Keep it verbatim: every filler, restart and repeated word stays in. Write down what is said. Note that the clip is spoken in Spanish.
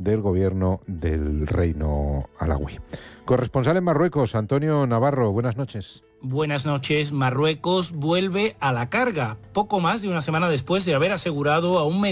del gobierno del Reino Alauí. Corresponsal en Marruecos, Antonio Navarro, buenas noches. Buenas noches. Marruecos vuelve a la carga, poco más de una semana después de haber asegurado a un